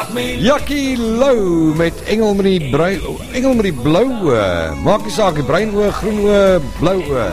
Jackie Lou met Engelmarie Blou. Maak nie saak, bruin oë, groen oë, blou oë.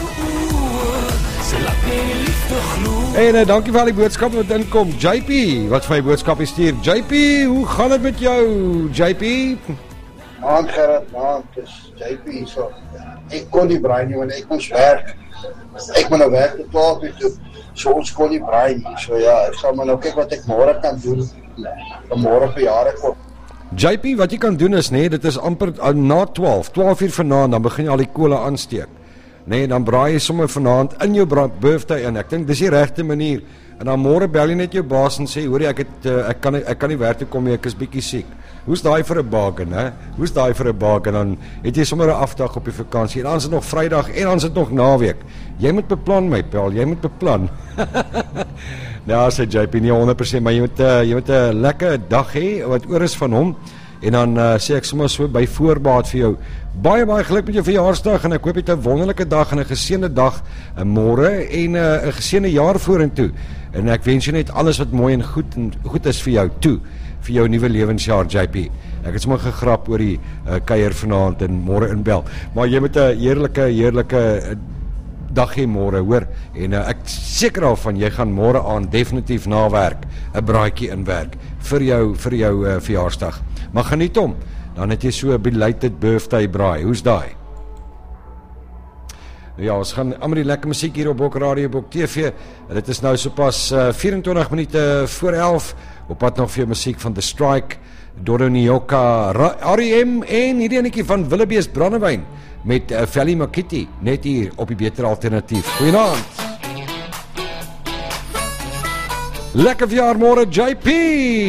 En dankie vir al die boodskappe wat inkom. JP, wat vir my boodskappe stuur. JP, hoe gaan dit met jou, JP? Maand Gerard, dis JP so. Ek kon nie braai nie, want ek moes werk. Ek moet nou werk tot 12 uur toe. So ons kon nie braai nie. So ja, ek sal maar nou kyk wat ek môre kan doen. Môre verjaardag kom. JP, wat jy kan doen is, dit is amper na 12 uur vanaand, dan begin jy al die kole aansteek. Dan braai jy sommer vanaand in jou birthday in. Ek dink dis die regte manier. En dan môre bel jy net jou baas en sê, hoorie, ek kan nie werk toe kom nie, ek is bietjie siek. Hoe's daai vir 'n bargain, hè? Hoe's daai vir 'n bargain? Dan het jy sommer 'n afdag op die vakansie. En dan is dit nog Vrydag en dan is dit nog naweek. Jy moet beplan, my pel, jy moet beplan. Nou, sê JP, nie 100%, maar jy moet 'n lekker dag hê wat oor is van hom. En dan sê ek sommer so by voorbaat vir jou, baie geluk met jou verjaarsdag en ek hoop jy het 'n wonderlike dag en 'n geseënde dag môre en 'n geseënde jaar vorentoe. En ek wens jou net alles wat mooi en goed is vir jou toe, vir jou nuwe lewensjaar, JP. Ek het sommer gegrap oor die kuier vanaand en môre inbel. Maar jy moet 'n heerlike dag hê môre, hoor. En ek seker al van jy gaan môre aan definitief na werk 'n braaitjie inwerk vir jou verjaarsdag. Maar geniet hom. Dan het jy so 'n belated birthday braai. Hoe's daai? Ja, ons gaan amper die lekker musiek hier op Bok Radio, Bok TV. Dit is nou sopas 24 minute voor 11. Op pad nog vir musiek van The Strike, Dodo Nyoka, R.E.M. en hierdie enetjie van Willebees Brandewyn met Valley Makiti, net hier op die Beter Alternatief. Goeienaand. Lekker verjaar môre, JP.